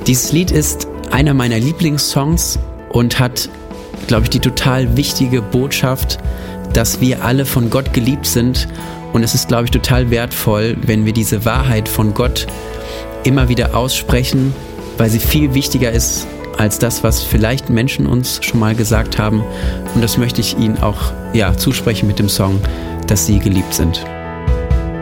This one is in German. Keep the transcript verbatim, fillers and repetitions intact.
Dieses Lied ist einer meiner Lieblingssongs und hat, glaube ich, die total wichtige Botschaft, dass wir alle von Gott geliebt sind. Und es ist, glaube ich, total wertvoll, wenn wir diese Wahrheit von Gott immer wieder aussprechen, weil sie viel wichtiger ist als das, was vielleicht Menschen uns schon mal gesagt haben. Und das möchte ich Ihnen auch ja, zusprechen mit dem Song, dass Sie geliebt sind.